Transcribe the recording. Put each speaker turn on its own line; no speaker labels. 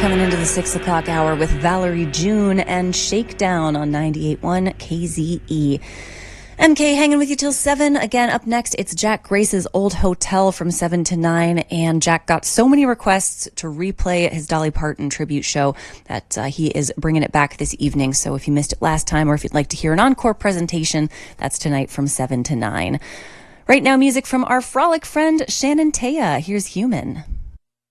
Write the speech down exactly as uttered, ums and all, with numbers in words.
coming into the six o'clock hour with Valerie June and Shakedown on ninety-eight point one K Z E. M K hanging with you till seven. Again, up next, it's Jack Grace's Old Hotel from seven to nine. And Jack got so many requests to replay his Dolly Parton tribute show that uh, he is bringing it back this evening. So if you missed it last time or if you'd like to hear an encore presentation, that's tonight from seven to nine. Right now, music from our frolic friend Shannon Taya. Here's Human.